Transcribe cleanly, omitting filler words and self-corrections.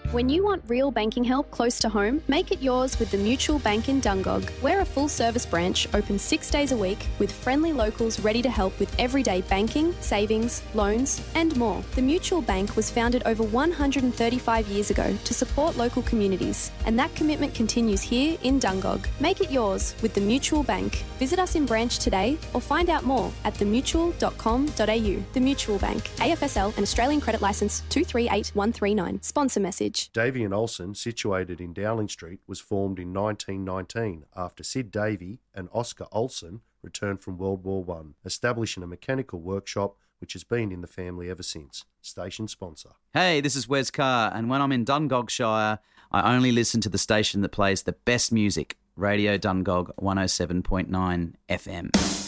When you want real banking help close to home, make it yours with the Mutual Bank in Dungog. We're a full-service branch open 6 days a week with friendly locals ready to help with everyday banking, savings, loans and more. The Mutual Bank was founded over 135 years ago to support local communities, and that commitment continues here in Dungog. Make it yours with the Mutual Bank. Visit us in branch today or find out more at themutual.com.au. The Mutual Bank, AFSL and Australian Credit Licence 238139. Sponsor message. Davey and Olsen, situated in Dowling Street, was formed in 1919 after Sid Davey and Oscar Olsen returned from World War I, establishing a mechanical workshop which has been in the family ever since. Station sponsor. Hey, this is Wes Carr, and when I'm in Dungogshire, I only listen to the station that plays the best music, Radio Dungog 107.9 FM.